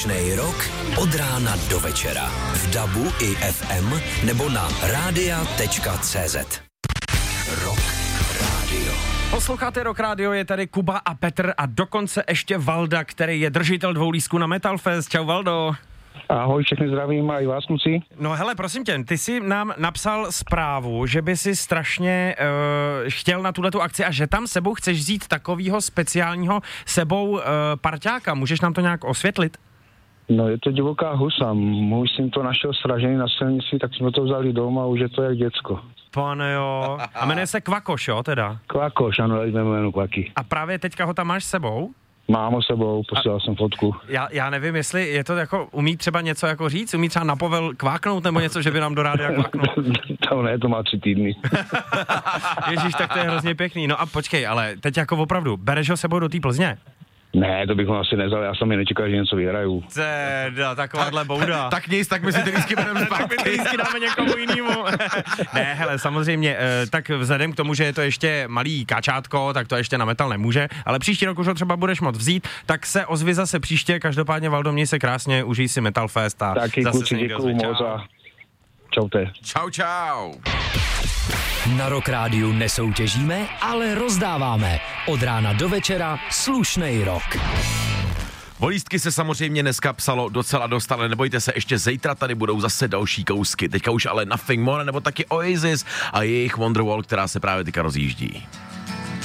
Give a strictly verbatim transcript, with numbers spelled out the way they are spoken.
Slušnej rok od rána do večera. V dabu i ef em nebo na rádia tečka cé zet. Rock Radio. Posloucháte Rock Radio, je tady Kuba a Petr a dokonce ještě Valda, který je držitel dvou lístků na Metal Fest. Čau Valdo. Ahoj, všechny zdravím a i vás, kluci. No hele, prosím tě, ty jsi nám napsal zprávu, že by si strašně uh, chtěl na tuhletu akci a že tam sebou chceš vzít takovýho speciálního sebou uh, parťáka. Můžeš nám to nějak osvětlit? No, je to divoká husa. Můj syn to našel sražený na silnici, tak jsme to vzali doma a už je to jak děcko. Pane jo. A jmenuje se Kvakoš, jo, teda? Kvakoš, ano, dali jsme jméno Kvaky. A právě teďka ho tam máš s sebou? Mám ho sebou, posílal jsem fotku. Já, já nevím, jestli je to jako, umí třeba něco jako říct, umí třeba na povel kváknout nebo něco, že by nám do rádia kváknout. To ne, to má tři týdny. Ježíš, tak to je hrozně pěkný. No a počkej, ale teď jako opravdu, bereš ho sebou do té Plzně? Ne, to bych ho asi nezal, já jsem je nečekal, že něco vyhraju. Teda, takováhle bouda. Tak nic, tak my si ty lístky budeme Tak my ty lístky dáme někomu jinému. Ne, hele, samozřejmě, tak vzhledem k tomu, že je to ještě malý kačátko, tak to ještě na metal nemůže, ale příští rok už ho třeba budeš moct vzít, tak se ozvi zase příště, každopádně Valdo, měj se krásně, užij si Metal Fest a taky zase kluci, děkuju moc a čaute. Čau, čau. Na Rock Rádiu nesoutěžíme, ale rozdáváme. Od rána do večera slušnej rock. O lístky se samozřejmě dneska psalo docela dost, ale nebojte se, ještě zítra tady budou zase další kousky. Teďka už ale Nothing More, nebo taky Oasis a jejich Wonderwall, která se právě teďka rozjíždí.